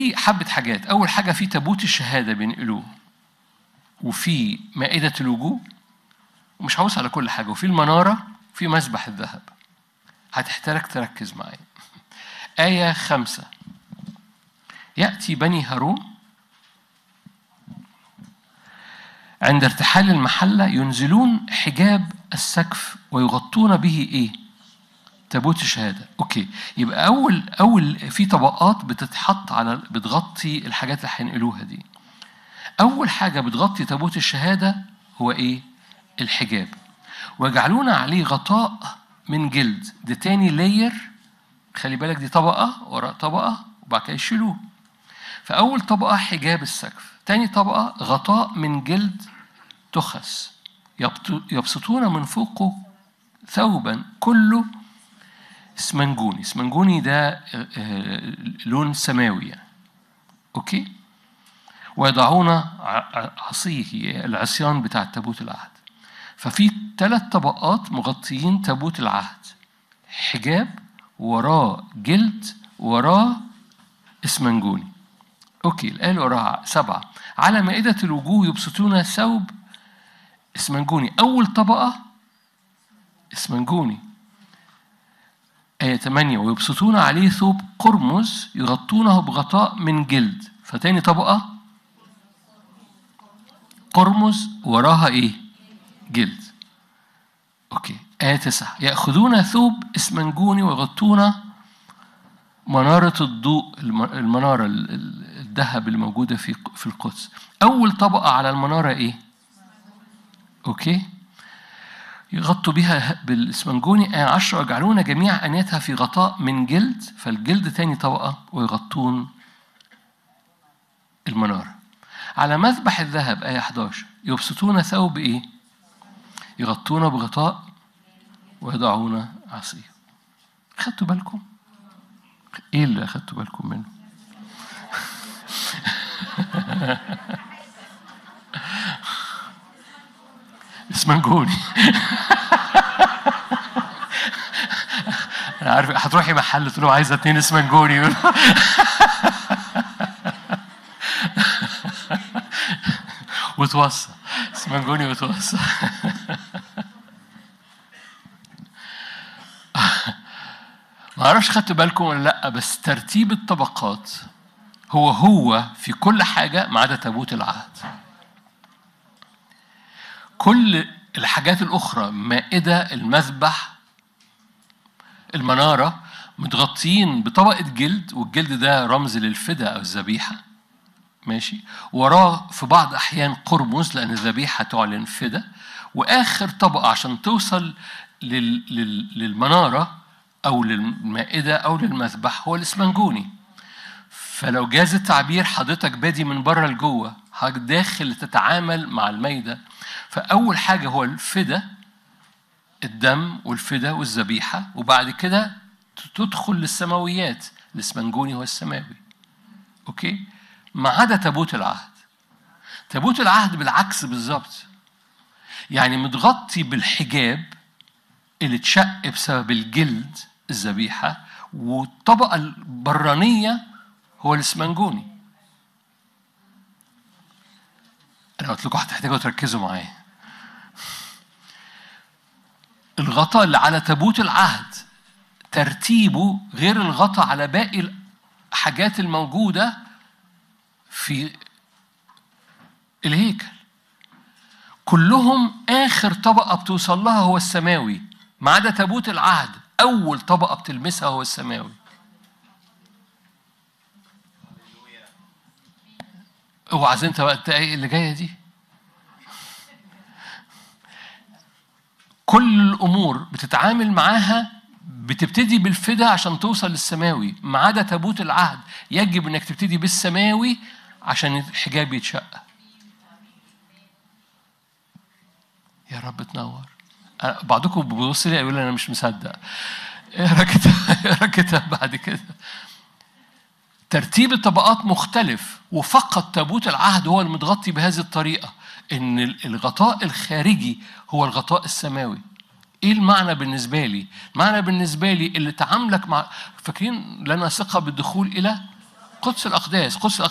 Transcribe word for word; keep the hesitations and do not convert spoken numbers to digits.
حبة حاجات. أول حاجة في تابوت الشهادة بينقلوه، وفي مائدة الوجوه، ومش هوصل على كل حاجة، وفي المنارة، في مسبح الذهب. هتحتاج تركز معايا. آية خمسة: يأتي بني هارون عند ارتحال المحلة ينزلون حجاب السقف ويغطون به إيه؟ تابوت الشهادة. أوكي، يبقى أول أول في طبقات بتتحط على بتغطي الحاجات اللي هينقلوها دي. أول حاجة بتغطي تابوت الشهادة هو إيه؟ الحجاب، ويجعلون عليه غطاء من جلد. ده تاني لاير، خلي بالك، دي طبقة وراء طبقة وبعد كده يشيلوه. فأول طبقة حجاب السقف، تاني طبقة غطاء من جلد تخس، يبسطون من فوقه ثوبا كله اسمنجوني. اسمنجوني ده لون سماوي يعني. أوكي، ويضعون عصيه، العصيان بتاع تابوت العهد. ففي ثلاث طبقات مغطيين تابوت العهد: حجاب، وراه جلد، وراه اسمنجوني. أوكي، الآية وراها سبعة: على مائدة الوجوه يبسطون ثوب اسمنجوني. أول طبقة اسمنجوني. آية ثمانية: ويبسطون عليه ثوب قرمز يغطونه بغطاء من جلد. فتاني طبقة قرمز وراها إيه؟ جلد. أوكي، آية تسعة: يأخذون ثوب اسمنجوني ويغطون منارة الضوء، المنارة الذهب الموجودة في في القدس. أول طبقة على المنارة إيه؟ أوكي، يغطوا بها بالاسمنجوني. آية عشرة: ويجعلون جميع أنيتها في غطاء من جلد. فالجلد تاني طبقة، ويغطون المنارة. على مذبح الذهب آية أحد عشر: يبسطون ثوب إيه؟ يغطونه بغطاء ويضعون عصيه. خدتوا بالكم؟ إيه اللي أخدتوا بالكم منه؟ اسمنجوني. أنا عارف هتروحي محل تقول له عايزة اتنين اسمنجوني. وتوصى اسمنجوني وتوصى. ما أعرفش خدتوا بالكم ولا لأ، بس ترتيب الطبقات هو هو في كل حاجة ما عدا تابوت العهد. كل الحاجات الأخرى، مائدة، المذبح، المنارة، متغطيين بطبقة جلد، والجلد ده رمز للفدا أو الذبيحة. ماشي، وراه في بعض أحيان قرمز لأن الذبيحة تعلن فدا. وآخر طبقة عشان توصل لل... لل... للمنارة أو للمائدة أو للمذبح هو الإسمنجوني. فلو جاز التعبير، حضرتك بادي من بره لجوه، حضرتك داخل تتعامل مع المائدة. فأول حاجة هو الفدا، الدم والفدا والذبيحة، وبعد كده تدخل للسماويات. الإسمنجوني هو السماوي. أوكي، ما عدا تابوت العهد. تابوت العهد بالعكس بالظبط، يعني متغطي بالحجاب اللي اتشق بسبب الجلد الذبيحة، والطبقة البرانية هو الاسمنجوني. أنا قلت لكم هتحتاجوا تركزوا معايا. الغطاء اللي على تابوت العهد ترتيبه غير الغطاء على باقي الحاجات الموجودة في الهيكل. كلهم آخر طبقة بتوصل لها هو السماوي، ما عدا تابوت العهد أول طبقة بتلمسها هو السماوي. اوعى انت بقى الدقايق اللي جايه دي. كل الامور بتتعامل معاها بتبتدي بالفدا عشان توصل للسماوي، ما عدا تابوت العهد يجب انك تبتدي بالسماوي عشان الحجاب يتشق. يا رب تنور. بعضكم بيبص لي يقول انا مش مصدق. اقرا كده، اقرا كده بعد كده. ترتيب الطبقات مختلف، وفقط تابوت العهد هو المتغطي بهذه الطريقة، إن الغطاء الخارجي هو الغطاء السماوي. إيه المعنى بالنسبة لي؟ المعنى بالنسبة لي اللي تعاملك مع، فاكرين لنا ثقة بالدخول إلى قدس الأقداس. قدس